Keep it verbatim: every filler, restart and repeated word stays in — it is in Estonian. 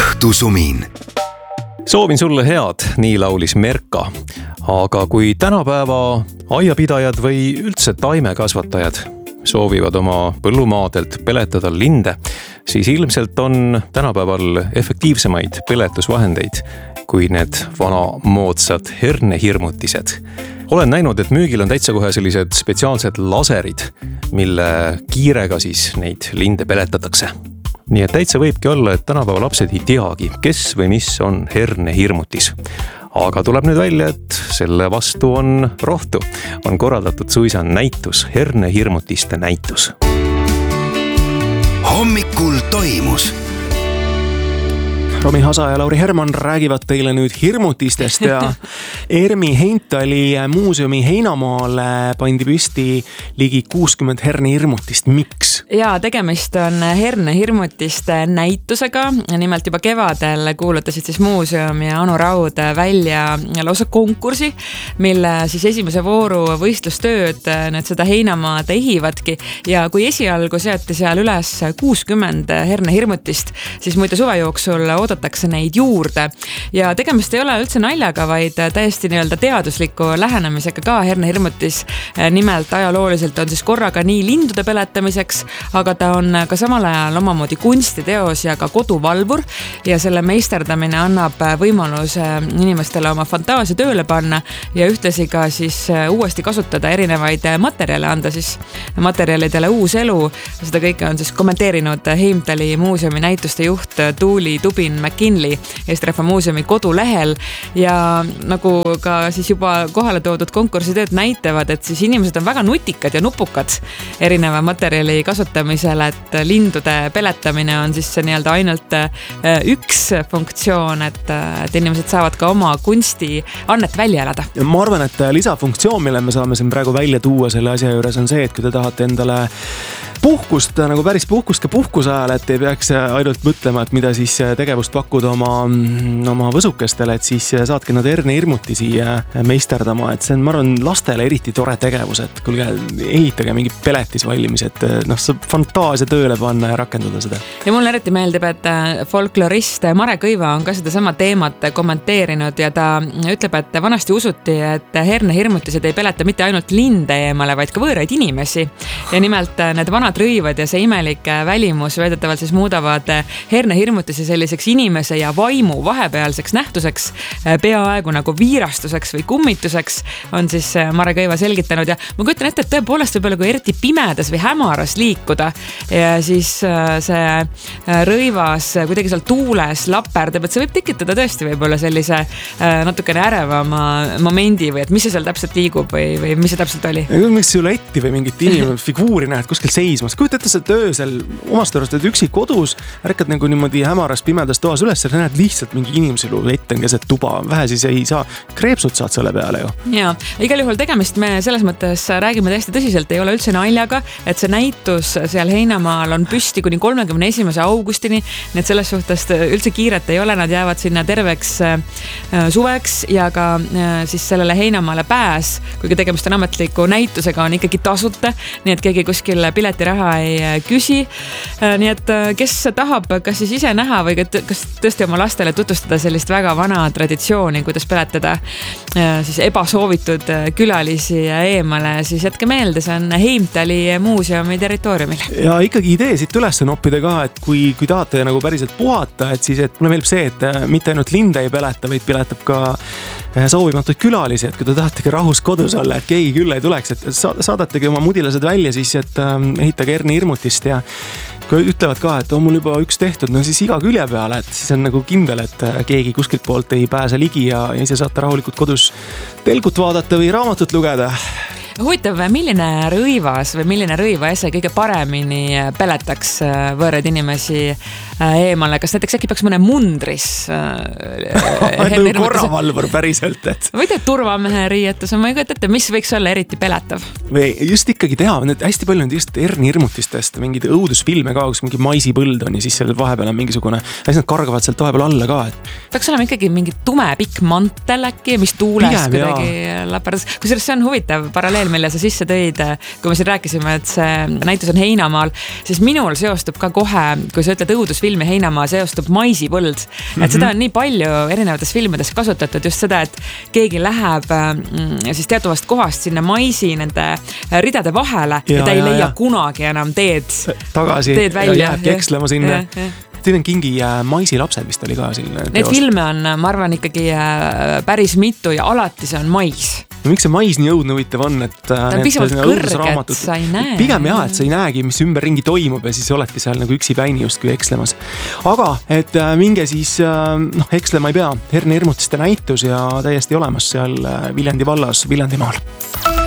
Õhtusumin. Soovin sulle head, nii laulis Merka. Aga kui tänapäeva aiapidajad või üldse taimekasvatajad soovivad oma põllumaadelt peletada linde, siis ilmselt on tänapäeval efektiivsemaid peletusvahendeid kui need vanamoodsad hernehirmutised. Olen näinud, et müügil on täitsa kohe sellised spetsiaalsed laserid, mille kiirega siis neid linde peletatakse. Nii et täitsa võibki olla, et tänapäeva lapsed ei teagi, kes või mis on hernehirmutis. Aga tuleb nüüd välja, et selle vastu on rohtu. On korraldatud suisa näitus, hernehirmutiste näitus. Hommikul toimus. Romi Hasa ja Lauri Herman räägivad teile nüüd hirmutistest ja Ermi Heintali muuseumi Heinamaale pandi püsti ligi kuuskümmend hernehirmutist. Miks? Ja tegemist on hernehirmutiste näitusega. Nimelt juba kevadel kuulutasid siis muuseum ja Anu Raud välja lausa konkursi, mille siis esimese vooru võistlustööd need seda Heinamaad ehivadki. Ja kui esialgu seati seal üles kuuskümmend hernehirmutist, siis muide suve jooksul oodatakse neid juurde. Ja tegemist ei ole üldse naljaga, vaid täiesti nii-öelda teadusliku lähenemisega ka hernehirmutis. Nimelt ajalooliselt on siis korraga nii lindude peletamiseks, aga ta on ka samal ajal omamoodi kunstiteos ja ka koduvalvur. Ja selle meisterdamine annab võimaluse inimestele oma fantaasia tööle panna ja ühtlasi ka siis uuesti kasutada erinevaid materjale, anda siis materjalidele uus elu. Seda kõike on siis kommenteerinud Heimtali muuseumi näituste juht Tuuli Tubin McKinley Eesti Rahva Muuseumi kodulehel ja nagu ka siis juba kohale toodud konkursitööd näitavad, et siis inimesed on väga nutikad ja nupukad erineva materjali kasutamisel, et lindude peletamine on siis see nii-öelda ainult üks funktsioon, et, et inimesed saavad ka oma kunsti annet välja elada. Ma arvan, et lisafunktsioon, mille me saame siin praegu välja tuua selle asja juures on see, et kui te tahate endale puhkust, nagu päris puhkust ka puhkuse ajal, et ei peaks ainult mõtlema, et mida siis tegevust pakkuda oma, oma võsukestele, et siis saadki nad hernehirmutisi meisterdama, et see on, ma arvan, lastele eriti tore tegevus, et kuulge, ehitage mingi peletis valmis, et noh, saab fantaasia tööle panna ja rakendada seda. Ja mulle eriti meeldib, et folklorist Mare Kõiva on ka seda sama teemat kommenteerinud ja ta ütleb, et vanasti usuti, et hernehirmutised ei peleta mitte ainult linde eemale, vaid ka võõraid inimesi. Ja nimelt need vanad rõivad ja see imelik välimus väidetavalt siis muudavad hernehirmutisi selliseks inimese ja vaimu vahepealseks nähtuseks, peaaegu nagu viirastuseks või kummituseks on siis Mare Kõiva selgitanud ja ma kujutan ette, et tõepoolest võib-olla kui eriti pimedas või hämaras liikuda ja siis see rõivas kuidagi seal tuules laperdab, et see võib tekitada tõesti võib-olla sellise natukene ärevama momendi või et mis see seal täpselt liigub või, või mis see täpselt oli? Miks siluetti või mingit inimene figuuri näed kuskil seis kujuta ette sa töösel omast arvast, et üksi kodus ärkad nagu niimoodi hämaras pimedas toas üles ja näed lihtsalt mingi inimese ette on keset tuba, vähe siis ei saa, kreepsud saad selle peale ju. Ja, igal juhul tegemist me selles mõttes räägime täiesti tõsiselt, ei ole üldse naljaga, et see näitus seal Heinamaal on püsti kuni kolmekümne esimese augustini, nii et selles suhtes üldse kiiret ei ole, nad jäävad sinna terveks suveks ja ka siis sellele Heinamaale pääs, kuigi tegemist on ametliku näitusega, on ikkagi tasuta, nii et keegi kuskil pileti raha ei küsi. Nii et kes tahab, kas siis ise näha või kas tõesti oma lastele tutvustada sellist väga vana traditsiooni, kuidas peletada siis ebasoovitud külalisi eemale, siis jätke meelde, see on Heimtali muuseumi territooriumil. Ja ikkagi idee siit üles noppida ka, et kui, kui tahate nagu päriselt puhata, et siis, et mulle meeldib see, et mitte ainult linde ei peleta, vaid peletab ka soovimatuid külalisi, et kui te tahategi rahus kodus olla, et keegi küll ei tuleks, et saadategi oma mudilased välja siis, et ehitage hernehirmutist ja kui ütlevad ka, et on mul juba üks tehtud, no siis iga külje peale, et siis on nagu kindel, et keegi kuskilt poolt ei pääse ligi ja ise saate rahulikult kodus telkut vaadata või raamatut lugeda. Huvitav, milline rõivas või milline rõivaese kõige paremini peletaks võõraid inimesi eemale? Kas näiteks äkki peaks mõne mundris? Korravalvur päriselt, et... Või teed turvamehe riietus, ma ei kujuta ette, mis võiks olla eriti peletav? Või just ikkagi teha, need hästi palju on just hernehirmutistest, mingid õudusfilme ka, kus mingi maisipõld on ja siis sellel vahepeal on mingisugune, siis nad kargavad sealt vahepeal alla ka. Et... Peaks olema ikkagi mingi tume pikk mantel äkki, mis tuules Pigem, kuidagi laperdas. Kusjuures see on huvitav paralleel, veel, mille sa sisse tõid, kui me siin rääkisime, et see näitus on Heinamaal, siis minul seostub ka kohe, kui sa ütled õudusfilmi Heinamaa, seostub maisipõld. Et mm-hmm. seda on nii palju erinevates filmides kasutatud just seda, et keegi läheb mm, siis teatavast kohast sinna maisi nende ridade vahele ja, ja ta ei ja, leia ja. kunagi enam teed tagasi teed välja, ja jääbki ekslema sinna. Stephen Kingi Maisilapsed vist oli ka selline Neid teost. Filme on, ma arvan, ikkagi päris mitu ja alati see on mais. No, miks see mais nii õudne huvitav on, et ta on pisevalt kõrge, et sa ei näe. Pigem jah, et sa ei näegi, mis ümberringi toimub ja siis oledki seal nagu üksi päini justkui ekslemas. Aga, et minge siis, noh, ekslema ei pea. Herne hirmutiste näitus ja täiesti olemas seal Viljandi vallas, Viljandimaal.